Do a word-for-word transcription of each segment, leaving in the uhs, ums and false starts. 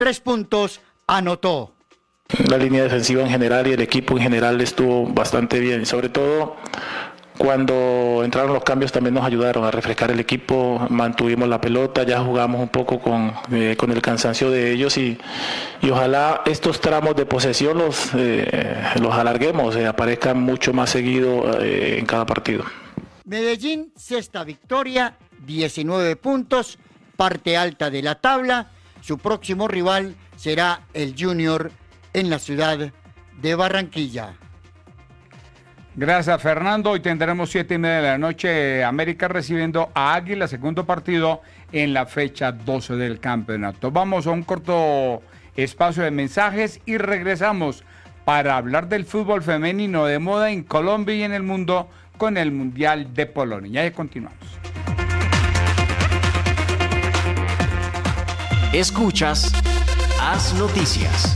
tres puntos anotó. La línea defensiva en general y el equipo en general estuvo bastante bien, sobre todo cuando entraron los cambios también nos ayudaron a refrescar el equipo, mantuvimos la pelota, ya jugamos un poco con, eh, con el cansancio de ellos y, y ojalá estos tramos de posesión los, eh, los alarguemos, eh, aparezcan mucho más seguido eh, en cada partido. Medellín, sexta victoria, diecinueve puntos, parte alta de la tabla. Su próximo rival será el Junior en la ciudad de Barranquilla. Gracias, Fernando. Hoy tendremos siete y media de la noche América recibiendo a Águila, segundo partido en la fecha doce del campeonato. Vamos a un corto espacio de mensajes y regresamos para hablar del fútbol femenino de moda en Colombia y en el mundo con el Mundial de Polonia. Ya continuamos. Escuchas Haz Noticias.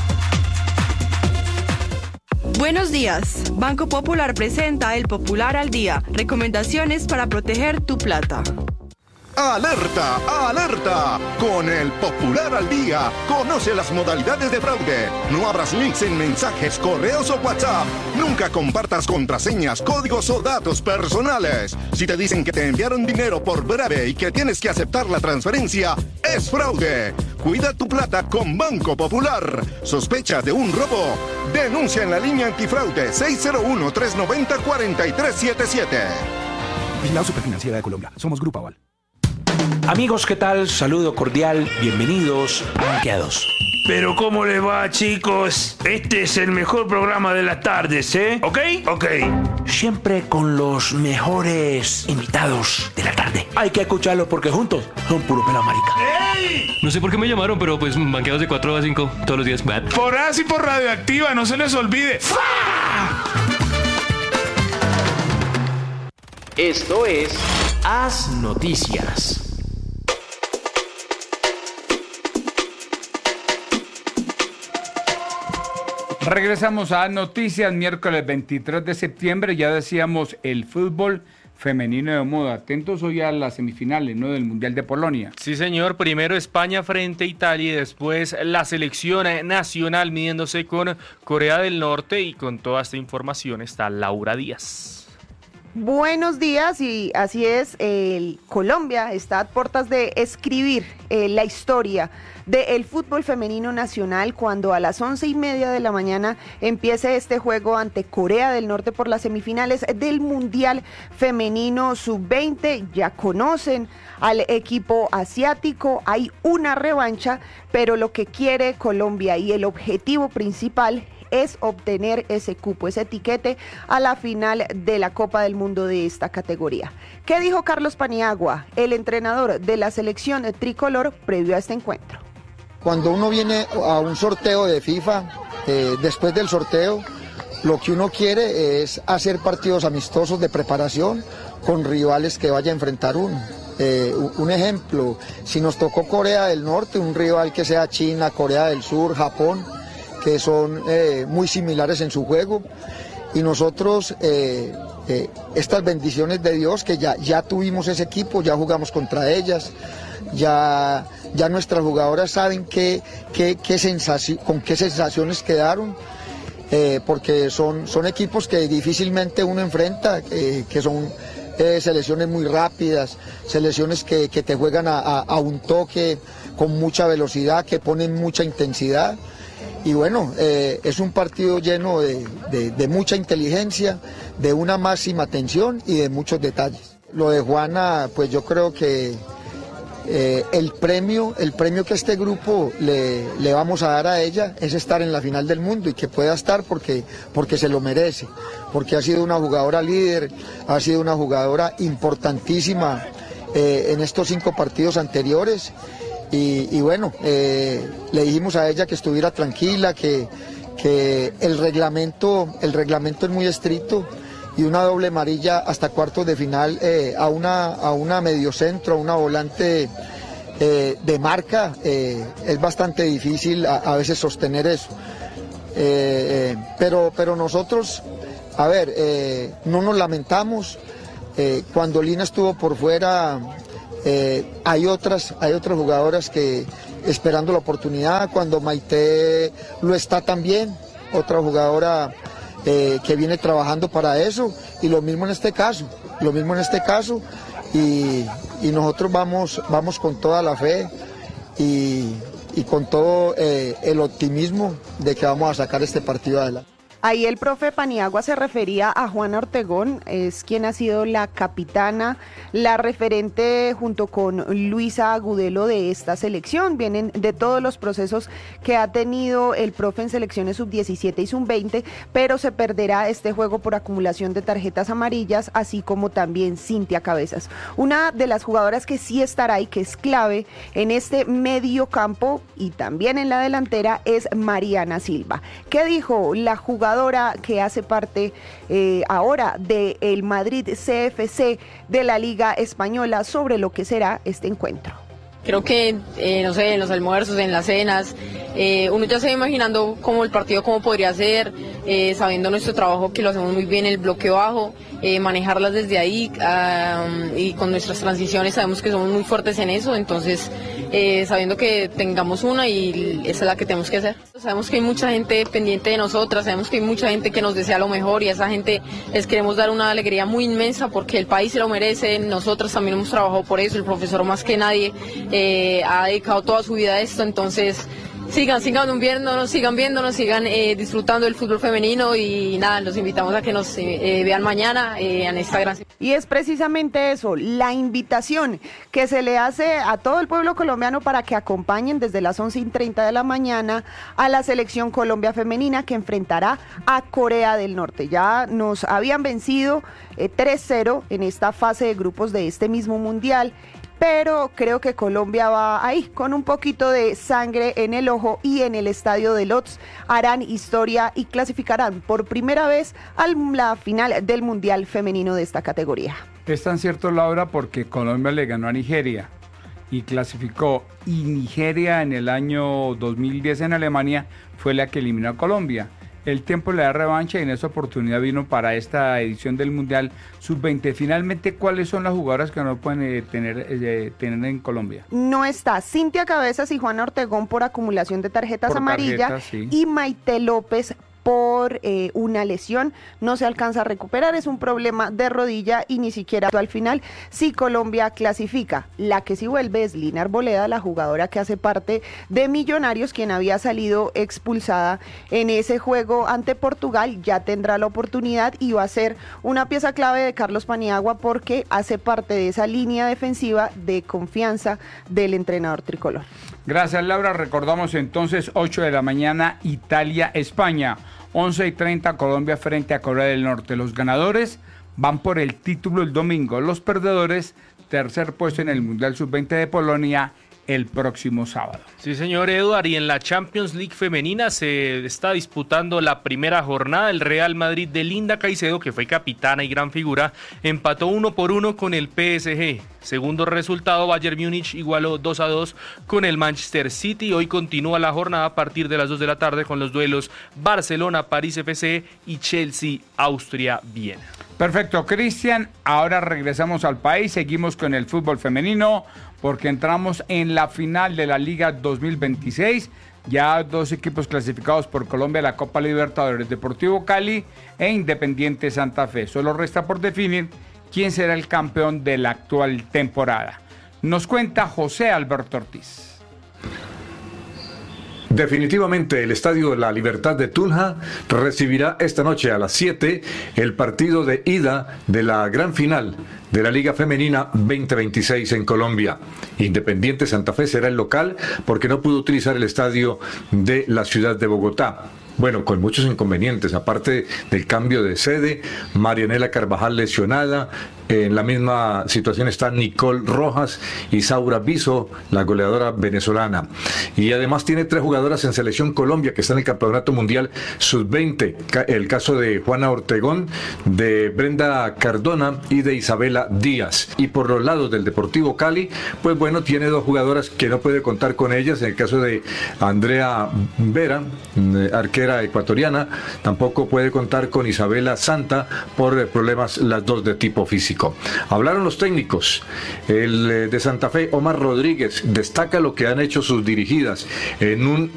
Buenos días. Banco Popular presenta El Popular al Día. Recomendaciones para proteger tu plata. ¡Alerta! ¡Alerta! Con El Popular al Día, conoce las modalidades de fraude. No abras links en mensajes, correos o WhatsApp. Nunca compartas contraseñas, códigos o datos personales. Si te dicen que te enviaron dinero por breve y que tienes que aceptar la transferencia, es fraude. Cuida tu plata con Banco Popular. ¿Sospecha de un robo? Denuncia en la línea antifraude seis cero uno, tres nueve cero, cuatro tres siete siete. Vigilado Superfinanciera de Colombia. Somos Grupo Aval. Amigos, ¿qué tal? Saludo cordial, bienvenidos a Banqueados. Pero ¿cómo les va, chicos? Este es el mejor programa de las tardes, ¿eh? ¿Ok? Ok. Siempre con los mejores invitados de la tarde. Hay que escucarlos porque juntos son puro pela marica. ¡Ey! No sé por qué me llamaron, pero pues Banqueados de cuatro a cinco todos los días. Por así por Radioactiva, no se les olvide. ¡Fua! Esto es Haz Noticias. Regresamos a Noticias, miércoles veintitrés de septiembre. Ya decíamos el fútbol femenino de moda. Atentos hoy a las semifinales, ¿no?, del Mundial de Polonia. Sí, señor. Primero España frente a Italia y después la selección nacional midiéndose con Corea del Norte. Y con toda esta información está Laura Díaz. Buenos días, y así es, eh, Colombia está a puertas de escribir eh, la historia del fútbol femenino nacional cuando a las once y media de la mañana empiece este juego ante Corea del Norte por las semifinales del Mundial Femenino sub veinte. Ya conocen al equipo asiático, hay una revancha, pero lo que quiere Colombia y el objetivo principal es obtener ese cupo, ese etiquete a la final de la Copa del Mundo de esta categoría. ¿Qué dijo Carlos Paniagua, el entrenador de la selección tricolor, previo a este encuentro? Cuando uno viene a un sorteo de FIFA, eh, después del sorteo, lo que uno quiere es hacer partidos amistosos de preparación con rivales que vaya a enfrentar uno. Eh, un ejemplo, si nos tocó Corea del Norte, un rival que sea China, Corea del Sur, Japón, que son eh, muy similares en su juego, y nosotros eh, eh, estas bendiciones de Dios, que ya, ya tuvimos ese equipo, ya jugamos contra ellas, ya, ya nuestras jugadoras saben qué, qué, qué sensaci- con qué sensaciones quedaron, eh, porque son, son equipos que difícilmente uno enfrenta, eh, que son eh, selecciones muy rápidas, selecciones que, que te juegan a, a, a un toque, con mucha velocidad, que ponen mucha intensidad. Y bueno, eh, es un partido lleno de, de, de mucha inteligencia, de una máxima atención y de muchos detalles. Lo de Juana, pues yo creo que eh, el premio, el premio que este grupo le, le vamos a dar a ella es estar en la final del mundo, y que pueda estar porque, porque se lo merece, porque ha sido una jugadora líder, ha sido una jugadora importantísima eh, en estos cinco partidos anteriores. Y, y bueno, eh, le dijimos a ella que estuviera tranquila, que, que el reglamento, el reglamento es muy estricto, y una doble amarilla hasta cuartos de final eh, a una, a una mediocentro, a una volante eh, de marca, eh, es bastante difícil a, a veces sostener eso. Eh, eh, pero, pero nosotros, a ver, eh, no nos lamentamos. Eh, cuando Lina estuvo por fuera, Eh, hay otras hay otras jugadoras que esperando la oportunidad, cuando Maite lo está también, otra jugadora eh, que viene trabajando para eso, y lo mismo en este caso, lo mismo en este caso, y, y nosotros vamos, vamos con toda la fe y, y con todo eh, el optimismo de que vamos a sacar este partido adelante. Ahí el profe Paniagua se refería a Juana Ortegón, es quien ha sido la capitana, la referente junto con Luisa Agudelo de esta selección. Vienen de todos los procesos que ha tenido el profe en selecciones sub diecisiete y sub veinte, pero se perderá este juego por acumulación de tarjetas amarillas, así como también Cintia Cabezas. Una de las jugadoras que sí estará y que es clave en este medio campo y también en la delantera es Mariana Silva. ¿Qué dijo la jugadora que hace parte eh, ahora del Madrid C F C de la Liga Española sobre lo que será este encuentro? Creo que, eh, no sé, en los almuerzos, en las cenas, eh, uno ya se va imaginando cómo el partido, cómo podría ser, eh, sabiendo nuestro trabajo que lo hacemos muy bien, el bloqueo bajo, eh, manejarlas desde ahí um, y con nuestras transiciones sabemos que somos muy fuertes en eso, entonces eh, sabiendo que tengamos una y esa es la que tenemos que hacer. Sabemos que hay mucha gente pendiente de nosotras, sabemos que hay mucha gente que nos desea lo mejor y a esa gente les queremos dar una alegría muy inmensa porque el país se lo merece, nosotras también hemos trabajado por eso, el profesor más que nadie eh, ha dedicado toda su vida a esto, entonces sigan, sigan viéndonos, sigan viéndonos, sigan eh, disfrutando del fútbol femenino y nada, los invitamos a que nos eh, vean mañana eh, en esta gran... Y es precisamente eso, la invitación que se le hace a todo el pueblo colombiano para que acompañen desde las once y treinta de la mañana a la selección Colombia femenina que enfrentará a Corea del Norte. Ya nos habían vencido eh, tres cero en esta fase de grupos de este mismo mundial, pero creo que Colombia va ahí con un poquito de sangre en el ojo y en el estadio de Lodz harán historia y clasificarán por primera vez a la final del Mundial Femenino de esta categoría. Es tan cierto, Laura, porque Colombia le ganó a Nigeria y clasificó, y Nigeria en el año dos mil diez en Alemania fue la que eliminó a Colombia. El tiempo le da revancha y en esa oportunidad vino para esta edición del Mundial sub veinte. Finalmente, ¿cuáles son las jugadoras que no pueden eh, tener, eh, tener en Colombia? No está Cintia Cabezas y Juana Ortegón por acumulación de tarjetas por amarillas tarjetas, sí. Y Maite López por eh, una lesión, no se alcanza a recuperar, es un problema de rodilla y ni siquiera al final si Colombia clasifica. La que sí vuelve es Lina Arboleda, la jugadora que hace parte de Millonarios, quien había salido expulsada en ese juego ante Portugal, ya tendrá la oportunidad y va a ser una pieza clave de Carlos Paniagua porque hace parte de esa línea defensiva de confianza del entrenador tricolor. Gracias, Laura. Recordamos entonces ocho de la mañana Italia, España, once y treinta Colombia frente a Corea del Norte. Los ganadores van por el título el domingo, los perdedores tercer puesto en el Mundial sub veinte de Polonia el próximo sábado. Sí, señor Eduard, y en la Champions League femenina se está disputando la primera jornada. El Real Madrid de Linda Caicedo, que fue capitana y gran figura, empató uno por uno con el P S G. Segundo resultado, Bayern Múnich igualó dos a dos con el Manchester City. Hoy continúa la jornada a partir de las dos de la tarde con los duelos Barcelona-París F C y Chelsea-Austria-Viena. Perfecto, Cristian. Ahora regresamos al país, seguimos con el fútbol femenino porque entramos en la final de la Liga dos mil veintiséis. Ya dos equipos clasificados por Colombia a la Copa Libertadores, Deportivo Cali e Independiente Santa Fe. Solo resta por definir quién será el campeón de la actual temporada. Nos cuenta José Alberto Ortiz. Definitivamente el Estadio La Libertad de Tunja recibirá esta noche a las siete el partido de ida de la gran final de la Liga Femenina veinte veintiséis en Colombia. Independiente Santa Fe será el local porque no pudo utilizar el estadio de la ciudad de Bogotá. Bueno, con muchos inconvenientes, aparte del cambio de sede, Marianela Carvajal lesionada, en la misma situación están Nicole Rojas y Saura Biso, la goleadora venezolana. Y además tiene tres jugadoras en Selección Colombia que están en el Campeonato Mundial sub veinte, el caso de Juana Ortegón, de Brenda Cardona y de Isabela Díaz. Y por los lados del Deportivo Cali, pues bueno, tiene dos jugadoras que no puede contar con ellas, en el caso de Andrea Vera, arquera delantera ecuatoriana. Tampoco puede contar con Isabela Santa por problemas, las dos de tipo físico. Hablaron los técnicos. El de Santa Fe, Omar Rodríguez, destaca lo que han hecho sus dirigidas en un